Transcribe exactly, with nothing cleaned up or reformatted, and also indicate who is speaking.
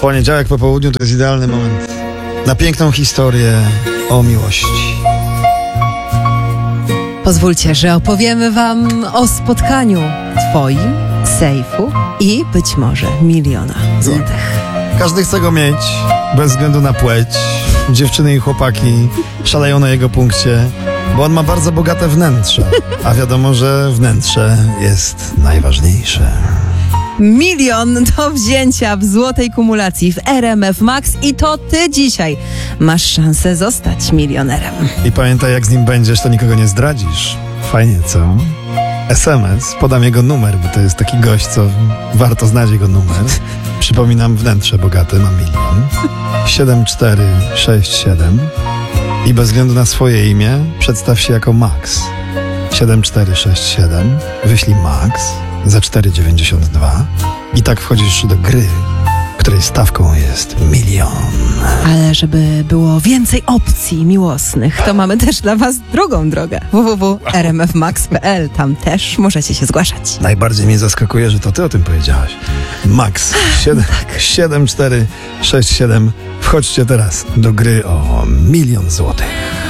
Speaker 1: Poniedziałek po południu to jest idealny moment na piękną historię o miłości.
Speaker 2: Pozwólcie, że opowiemy wam o spotkaniu twoim, sejfu i być może miliona złotych.
Speaker 1: Każdy chce go mieć, bez względu na płeć. Dziewczyny i chłopaki szaleją na jego punkcie, bo on ma bardzo bogate wnętrze. A wiadomo, że wnętrze jest najważniejsze.
Speaker 2: Milion do wzięcia w złotej kumulacji w R M F Max i to ty dzisiaj masz szansę zostać milionerem.
Speaker 1: I pamiętaj, jak z nim będziesz, to nikogo nie zdradzisz. Fajnie, co? S M S, podam jego numer, bo to jest taki gość, co warto znać jego numer. Przypominam, wnętrze bogate, ma milion. siedem cztery sześć siedem i bez względu na swoje imię przedstaw się jako Max. siedem cztery sześć siedem, wyślij Max za cztery dziewięćdziesiąt dwa i tak wchodzisz do gry, której stawką jest milion.
Speaker 2: Ale żeby było więcej opcji miłosnych, to mamy też dla was drugą drogę. w w w kropka r m f max kropka p l. Tam też możecie się zgłaszać.
Speaker 1: Najbardziej mnie zaskakuje, że to ty o tym powiedziałaś. Max siedem cztery sześć siedem. Wchodźcie teraz do gry o milion złotych.